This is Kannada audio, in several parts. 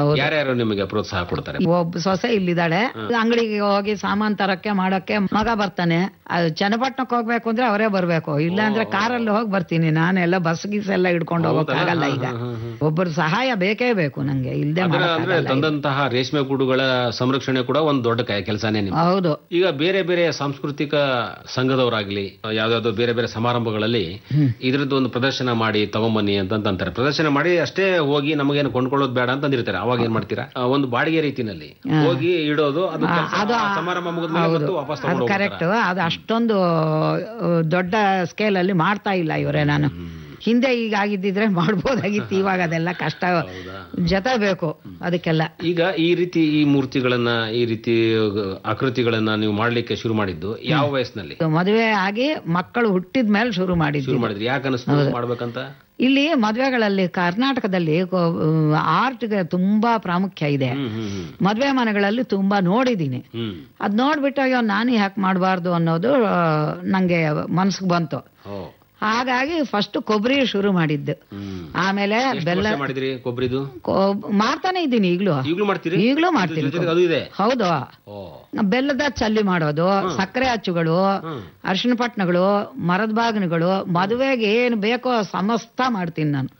ಯಾರ್ಯಾರು ನಿಮಗೆ ಪ್ರೋತ್ಸಾಹ ಕೊಡ್ತಾರೆ? ಒಬ್ಬ ಸೊಸೆ ಇಲ್ಲಿದ್ದಾಳೆ, ಅಂಗಡಿಗೆ ಹೋಗಿ ಸಾಮಾನ್ ತರಕ್ಕೆ ಮಾಡಕ್ಕೆ ಮಗ ಬರ್ತಾನೆ. ಅದು ಚನ್ನಪಟ್ಟಣಕ್ಕೆ ಹೋಗ್ಬೇಕು ಅಂದ್ರೆ ಅವರೇ ಬರ್ಬೇಕು, ಇಲ್ಲ ಅಂದ್ರೆ ಕಾರಲ್ಲಿ ಹೋಗಿ ಬರ್ತೀನಿ. ನಾನೆಲ್ಲ ಬಸ್ ಗೀಸ್ ಎಲ್ಲ ಹಿಡ್ಕೊಂಡು ಹೋಗಕ್ಕಾಗಲ್ಲ. ಈಗ ಒಬ್ಬರು ಸಹಾಯ ಬೇಕೇ ಬೇಕು ನಂಗೆ, ಇಲ್ದೆ ಅಂದ್ರೆ ತಂದಂತಹ ರೇಷ್ಮೆ ಗೂಡುಗಳ ಸಂರಕ್ಷಣೆ ಕೂಡ ಒಂದು ದೊಡ್ಡ ಕೆಲಸನೇ. ಹೌದು. ಈಗ ಬೇರೆ ಬೇರೆ ಸಾಂಸ್ಕೃತಿಕ ಸಂಘದವರಾಗ್ಲಿ ಯಾವ್ದಾದ್ರು ಬೇರೆ ಬೇರೆ ಸಮಾರಂಭಗಳಲ್ಲಿ ಇದ್ರದ್ದು ಒಂದು ಪ್ರದರ್ಶನ ಮಾಡಿ ತಗೊಂಬನ್ನಿ ಅಂತಾರೆ. ಪ್ರದರ್ಶನ ಮಾಡಿ ಅಷ್ಟೇ ಹೋಗಿ ನಮಗೇನು ಕೊಂಡ್ಕೊಳ್ಳೋದು ಬೇಡ ಅಂತ ಅಂದಿರ್ತಾರೆ. ಅವಾಗ ಏನ್ ಮಾಡ್ತೀರಾ? ಒಂದು ಬಾಡಿಗೆ ರೀತಿನಲ್ಲಿ ಹೋಗಿ ಇಡೋದು, ಅದು ಸಮಾರಂಭ ಮುಗಿದ್ಮೇಲೆ ವಾಪಸ್ ತಗೊಂಡು ಹೋಗ್ತಾರೆ. ಕರೆಕ್ಟ್. ಅದು ಅಷ್ಟೊಂದು ದೊಡ್ಡ ಸ್ಕೇಲ್ ಅಲ್ಲಿ ಮಾಡ್ತಾ ಇಲ್ಲ ಇವರೇ. ನಾನು ಹಿಂದೆ ಈಗ ಆಗಿದ್ದಿದ್ರೆ ಮಾಡ್ಬೋದಾಗಿತ್ತು. ಇವಾಗ ಅದೆಲ್ಲ ಕಷ್ಟ, ಜೊತೆ ಬೇಕು ಅದಕ್ಕೆಲ್ಲ. ಈಗ ಈ ರೀತಿ ಈ ಮೂರ್ತಿಗಳನ್ನ, ಈ ರೀತಿ ಆಕೃತಿಗಳನ್ನ ನೀವು ಮಾಡ್ಲಿಕ್ಕೆ ಶುರು ಮಾಡಿದ್ದು ಯಾವ ವಯಸ್ಸಿನಲ್ಲಿ? ಮದುವೆ ಆಗಿ ಮಕ್ಕಳು ಹುಟ್ಟಿದ ಮೇಲೆ ಶುರು ಮಾಡಿದ್ರಿ? ಯಾಕೆ ಅನಿಸ್ತು ಮಾಡ್ಬೇಕಂತ? ಇಲ್ಲಿ ಮದುವೆಗಳಲ್ಲಿ ಕರ್ನಾಟಕದಲ್ಲಿ ಆರ್ಟ್ಗೆ ತುಂಬಾ ಪ್ರಾಮುಖ್ಯ ಇದೆ. ಮದುವೆ ಮನೆಗಳಲ್ಲಿ ತುಂಬಾ ನೋಡಿದೀನಿ. ಅದ್ ನೋಡ್ಬಿಟ್ಟು ಅಯ್ಯೋ ನಾನು ಯಾಕೆ ಮಾಡಬಾರ್ದು ಅನ್ನೋದು ನಂಗೆ ಮನ್ಸಿಗೆ ಬಂತು. ಹಾಗಾಗಿ ಫಸ್ಟ್ ಕೊಬ್ಬರಿ ಶುರು ಮಾಡಿದ್ದು. ಆಮೇಲೆ ಬೆಲ್ಲ ಕೊಬ್ಬರಿದು ಮಾಡ್ತಾನೆ ಇದ್ದೀನಿ ಈಗ್ಲೂ ಮಾಡ್ತೀನಿ. ಹೌದು. ಬೆಲ್ಲದ ಚಲ್ಲಿ ಮಾಡೋದು, ಸಕ್ಕರೆ ಅಚ್ಚುಗಳು, ಅರಿಶಿಣ ಪಟ್ನಗಳು, ಮರದ ಬಾಗಿನಗಳು, ಮದುವೆಗೆ ಏನು ಬೇಕೋ ಸಮಸ್ತ ಮಾಡ್ತೀನಿ ನಾನು.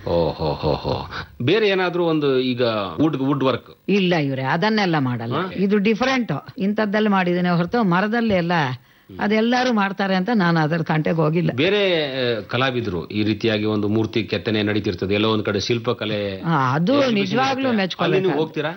ಬೇರೆ ಏನಾದ್ರೂ ಒಂದು ಈಗ ವುಡ್ ವರ್ಕ್ ಇಲ್ಲ ಇವ್ರೆ, ಅದನ್ನೆಲ್ಲ ಮಾಡಲ್ಲ. ಇದು ಡಿಫರೆಂಟ್. ಇಂಥದ್ದೆಲ್ಲ ಮಾಡಿದ್ದೀನಿ ಹೊರತು ಮರದಲ್ಲಿ ಎಲ್ಲ ಅದೆಲ್ಲರೂ ಮಾಡ್ತಾರೆ ಅಂತ ನಾನು ಅದರ ತಂಟೆಗೆ ಹೋಗಿಲ್ಲ. ಬೇರೆ ಕಲಾವಿದರು ಈ ರೀತಿಯಾಗಿ ಒಂದು ಮೂರ್ತಿ ಕೆತ್ತನೆ ನಡೀತಿರ್ತದೆ, ಎಲ್ಲೋ ಒಂದ್ ಕಡೆ ಶಿಲ್ಪಕಲೆ, ಅದು ನಿಜವಾಗ್ಲೂ ಮೆಚ್ಕೊಳ್ಳಿ. ಹೋಗ್ತೀರಾ?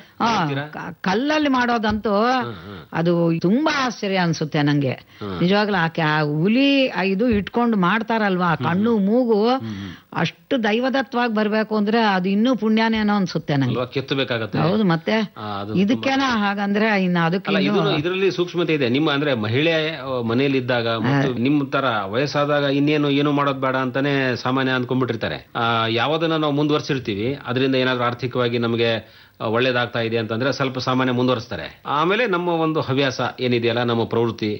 ಕಲ್ಲಲ್ಲಿ ಮಾಡೋದಂತೂ ಅದು ತುಂಬಾ ಆಶ್ಚರ್ಯ ಅನ್ಸುತ್ತೆ ನಂಗೆ ನಿಜವಾಗ್ಲೂ. ಆ ಹುಲಿ ಇದು ಇಟ್ಕೊಂಡು ಮಾಡ್ತಾರಲ್ವಾ, ಕಣ್ಣು ಮೂಗು ಅಷ್ಟು ದೈವದತ್ವಾಗಿ ಬರ್ಬೇಕು ಅಂದ್ರೆ ಅದು ಇನ್ನೂ ಪುಣ್ಯನೇನೋ ಅನ್ಸುತ್ತೆ ನಂಗೆ. ಕೆತ್ತಬೇಕಾಗತ್ತೆ. ಹೌದು, ಮತ್ತೆ ಇದಕ್ಕೇನ ಹಾಗಂದ್ರೆ ಇನ್ನು ಅದಕ್ಕೆ ಇದರಲ್ಲಿ ಸೂಕ್ಷ್ಮತೆ ಇದೆ. ನಿಮ್ಮ ಅಂದ್ರೆ ಮಹಿಳೆ ಮನೆಯಲ್ಲಿ ಇದ್ದಾಗ ಮತ್ತು ನಿಮ್ಮ ತರ ವಯಸ್ಸಾದಾಗ ಏನು ಮಾಡೋದ್ ಬೇಡ ಅಂತಾನೆ ಸಾಮಾನ್ಯ ಅಂದ್ಕೊಂಡ್ಬಿಟ್ಟಿರ್ತಾರೆ. ಯಾವ್ದನ್ನ ನಾವು ಮುಂದುವರ್ಸಿರ್ತೀವಿ ಅದರಿಂದ ಏನಾದ್ರೂ ಆರ್ಥಿಕವಾಗಿ ನಮಗೆ ಒಳ್ಳೇದಾಗ್ತಾ ಇದೆ ಅಂತಂದ್ರೆ ಸ್ವಲ್ಪ ಸಾಮಾನ್ಯ ಮುಂದುವರಿಸ್ತಾರೆ. ಆಮೇಲೆ ನಮ್ಮ ಒಂದು ಹವ್ಯಾಸ ಏನಿದೆಯಲ್ಲ, ನಮ್ಮ ಪ್ರವೃತ್ತಿ,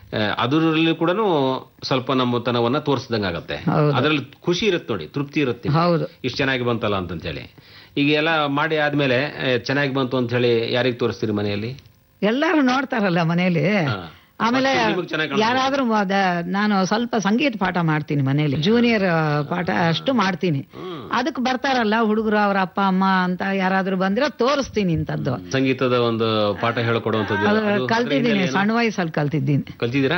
ಅದರಲ್ಲಿ ಕೂಡ ಸ್ವಲ್ಪ ನಮ್ಮತನವನ್ನ ತೋರಿಸಿದಂಗ ಆಗತ್ತೆ. ಅದ್ರಲ್ಲಿ ಖುಷಿ ಇರುತ್ತೆ ನೋಡಿ, ತೃಪ್ತಿ ಇರುತ್ತೆ, ಇಷ್ಟು ಚೆನ್ನಾಗಿ ಬಂತಲ್ಲ ಅಂತ ಹೇಳಿ. ಈಗ ಎಲ್ಲ ಮಾಡಿ ಆದ್ಮೇಲೆ ಚೆನ್ನಾಗಿ ಬಂತು ಅಂತ ಹೇಳಿ ಯಾರಿಗೆ ತೋರಿಸ್ತೀರಿ ಮನೆಯಲ್ಲಿ? ಎಲ್ಲರೂ ನೋಡ್ತಾರಲ್ಲ ಮನೆಯಲ್ಲಿ. ಆಮೇಲೆ ಯಾರಾದ್ರೂ ನಾನು ಸ್ವಲ್ಪ ಸಂಗೀತ ಪಾಠ ಮಾಡ್ತೀನಿ ಮನೇಲಿ, ಜೂನಿಯರ್ ಪಾಠ ಅಷ್ಟು ಮಾಡ್ತೀನಿ. ಅದಕ್ಕೆ ಬರ್ತಾರಲ್ಲ ಹುಡುಗರು, ಅವ್ರ ಅಪ್ಪ ಅಮ್ಮ ಅಂತ ಯಾರಾದ್ರೂ ಬಂದ್ರೆ ತೋರಿಸ್ತೀನಿ ಇಂಥದ್ದು. ಸಂಗೀತದ ಒಂದು ಪಾಠ ಹೇಳ್ಕೊಡುವಂಥದ್ದು ಕಲ್ತಿದ್ದೀನಿ, ಸಣ್ಣ ವಯಸ್ಸಲ್ಲಿ ಕಲ್ತಿದ್ದೀನಿ. ಕಲ್ತಿದ್ದೀರಾ?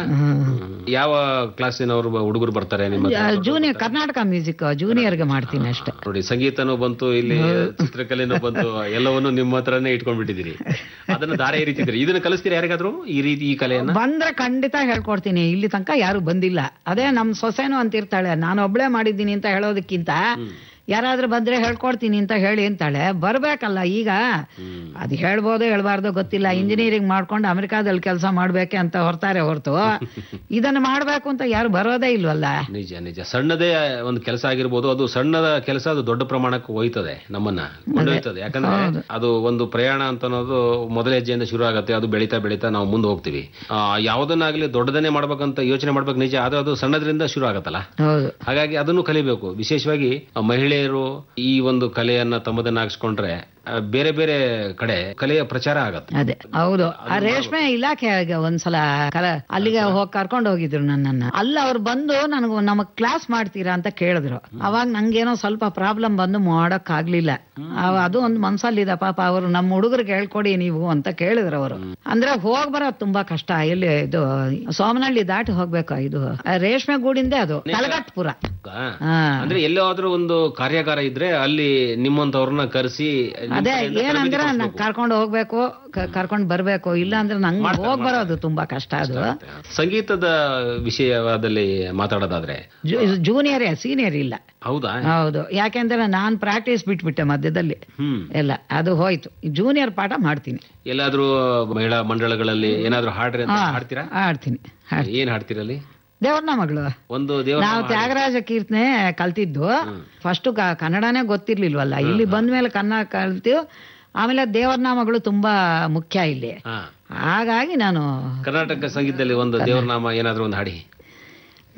ಯಾವ ಕ್ಲಾಸಿನವರು ಹುಡುಗರು ಬರ್ತಾರೆ ನಿಮ್ಮ? ಜೂನಿಯರ್, ಕರ್ನಾಟಕ ಮ್ಯೂಸಿಕ್ ಜೂನಿಯರ್ಗೆ ಮಾಡ್ತೀನಿ ಅಷ್ಟೇ. ನೋಡಿ, ಸಂಗೀತನೂ ಬಂತು, ಇಲ್ಲಿ ಚಿತ್ರಕಲೆನೂ ಬಂತು, ಎಲ್ಲವನ್ನೂ ನಿಮ್ಮ ಹತ್ರನೇ ಇಟ್ಕೊಂಡ್ಬಿಟ್ಟಿದ್ದೀರಿ. ಅದನ್ನ ದಾರ ಏರಿತಿದ್ರಿ. ಇದನ್ನ ಕಲಿಸ್ತೀರಿ ಯಾರಿಗಾದ್ರು ಈ ರೀತಿ ಈ ಕಲೆಯನ್ನ? ಬಂದ್ರೆ ಖಂಡಿತ ಹೇಳ್ಕೊಡ್ತೀನಿ. ಇಲ್ಲಿ ತನಕ ಯಾರು ಬಂದಿಲ್ಲ. ಅದೇ ನಮ್ ಸೊಸೆನೂ ಅಂತಿರ್ತಾಳೆ, ನಾನು ಒಬ್ಳೆ ಮಾಡಿದ್ದೀನಿ ಅಂತ ಹೇಳೋದಕ್ಕಿಂತ ಯಾರಾದ್ರೂ ಬಂದ್ರೆ ಹೇಳ್ಕೊಡ್ತೀನಿ ಅಂತ ಹೇಳಿ ಅಂತಾಳೆ. ಬರ್ಬೇಕಲ್ಲ. ಈಗ ಅದು ಹೇಳ್ಬೋದೋ ಹೇಳ್ಬಾರ್ದೋ ಗೊತ್ತಿಲ್ಲ. ಇಂಜಿನಿಯರಿಂಗ್ ಮಾಡ್ಕೊಂಡು ಅಮೆರಿಕಾದಲ್ಲಿ ಕೆಲಸ ಮಾಡ್ಬೇಕೆ ಅಂತ ಹೊರ್ತಾರೆ ಹೊರತು ಇದನ್ನ ಮಾಡ್ಬೇಕು ಅಂತ ಯಾರು ಬರೋದೇ ಇಲ್ವಲ್ಲ. ನಿಜ. ಸಣ್ಣದೇ ಒಂದು ಕೆಲಸ ಆಗಿರ್ಬೋದು, ಅದು ಸಣ್ಣದ ಕೆಲಸ, ಅದು ದೊಡ್ಡ ಪ್ರಮಾಣಕ್ಕೆ ಹೋಯ್ತದೆ, ನಮ್ಮನ್ನ ಕೊಂಡೊಯ್ತದೆ. ಯಾಕಂದ್ರೆ ಅದು ಒಂದು ಪ್ರಯಾಣ ಅಂತ ಅನ್ನೋದು ಮೊದಲ ಹೆಜ್ಜೆಯಿಂದ ಶುರು ಆಗುತ್ತೆ. ಅದು ಬೆಳೀತಾ ನಾವು ಮುಂದೆ ಹೋಗ್ತೀವಿ. ಯಾವುದನ್ನಾಗ್ಲಿ ದೊಡ್ಡದನ್ನೇ ಮಾಡ್ಬೇಕಂತ ಯೋಚನೆ ಮಾಡ್ಬೇಕು, ನಿಜ. ಅದು ಸಣ್ಣದ್ರಿಂದ ಶುರು ಆಗತ್ತಲ್ಲ. ಹಾಗಾಗಿ ಅದನ್ನು ಕಲಿಬೇಕು. ವಿಶೇಷವಾಗಿ ಮಹಿಳೆಯರು ಈ ಒಂದು ಕಲೆಯನ್ನ ತಮ್ಮದನ್ನಾಗಿಸ್ಕೊಂಡ್ರೆ ಬೇರೆ ಬೇರೆ ಕಡೆ ಕಲೆಯ ಪ್ರಚಾರ ಆಗತ್ತೆ. ಅದೇ ಹೌದು. ಆ ರೇಷ್ಮೆ ಇಲಾಖೆ ಒಂದ್ಸಲ ಅಲ್ಲಿಗೆ ಹೋಗಿ ಕರ್ಕೊಂಡು ಹೋಗಿದ್ರು ನನ್ನನ್ನ. ಅಲ್ಲಿ ಅವ್ರು ಬಂದು ನನಗೆ ನಮಗ್ ಕ್ಲಾಸ್ ಮಾಡ್ತೀರಾ ಅಂತ ಕೇಳಿದ್ರು. ಅವಾಗ ನಂಗೇನೋ ಸ್ವಲ್ಪ ಪ್ರಾಬ್ಲಮ್ ಬಂದು ಮಾಡಕ್ ಆಗ್ಲಿಲ್ಲ. ಅದು ಒಂದು ಮನ್ಸಲ್ಲಿದೆ ಪಾಪ. ಅವರು ನಮ್ಮ ಹುಡುಗರಿಗೆ ಹೇಳ್ಕೊಡಿ ನೀವು ಅಂತ ಕೇಳಿದ್ರು ಅವರು. ಅಂದ್ರೆ ಹೋಗ್ ಬರೋದು ತುಂಬಾ ಕಷ್ಟ. ಇಲ್ಲಿ ಇದು ಸೋಮನಹಳ್ಳಿ ದಾಟಿ ಹೋಗ್ಬೇಕು. ಇದು ರೇಷ್ಮೆ ಗೂಡಿಂದೆ ಅದು ಕಲಗಟ್ಪುರ. ಅಂದ್ರೆ ಎಲ್ಲಾದ್ರೂ ಒಂದು ಕಾರ್ಯಾಗಾರ ಇದ್ರೆ ಅಲ್ಲಿ ನಿಮ್ಮಂತವ್ರನ್ನ ಕರೆಸಿ, ಅದೇ ಏನಂದ್ರೆ ಕರ್ಕೊಂಡು ಹೋಗ್ಬೇಕು, ಕರ್ಕೊಂಡು ಬರ್ಬೇಕು. ಇಲ್ಲ ಅಂದ್ರೆ ನಂಗೆ ಹೋಗ್ ಬರೋದು ತುಂಬಾ ಕಷ್ಟ. ಅದು ಸಂಗೀತದ ವಿಷಯದಲ್ಲಿ ಮಾತಾಡೋದಾದ್ರೆ ಜೂನಿಯರೇ, ಸೀನಿಯರ್ ಇಲ್ಲ. ಹೌದಾ? ಹೌದು. ಯಾಕೆಂದ್ರೆ ನಾನ್ ಪ್ರಾಕ್ಟೀಸ್ ಬಿಟ್ಬಿಟ್ಟೆ ಮಧ್ಯದಲ್ಲಿ ಎಲ್ಲ, ಅದು ಹೋಯ್ತು. ಜೂನಿಯರ್ ಪಾಠ ಮಾಡ್ತೀನಿ. ಎಲ್ಲಾದ್ರೂ ಮಹಿಳಾ ಮಂಡಳಗಳಲ್ಲಿ ಏನಾದ್ರೂ ಹಾಡ್ತೀರಾ? ಹಾಡ್ತೀನಿ. ಏನ್ ಹಾಡ್ತೀರಲ್ಲಿ? ದೇವ್ರನ ಮಗಳು. ನಾವು ತ್ಯಾಗರಾಜ ಕೀರ್ತನೆ ಕಲ್ತಿದ್ದು. ಫಸ್ಟ್ ಕನ್ನಡನೇ ಗೊತ್ತಿರ್ಲಿಲ್ವಲ್ಲ. ಇಲ್ಲಿ ಬಂದ್ಮೇಲೆ ಕನ್ನಡ ಕಲ್ತೀವಿ. ಆಮೇಲೆ ದೇವರನಾಮಗಳು ತುಂಬಾ ಮುಖ್ಯ ಇಲ್ಲಿ. ಹಾಗಾಗಿ ನಾನು ಕರ್ನಾಟಕ ಸಂಗೀತದಲ್ಲಿ ಒಂದು ದೇವರನಾಮ ಏನಾದ್ರೂ ಒಂದು ಹಾಡಿ.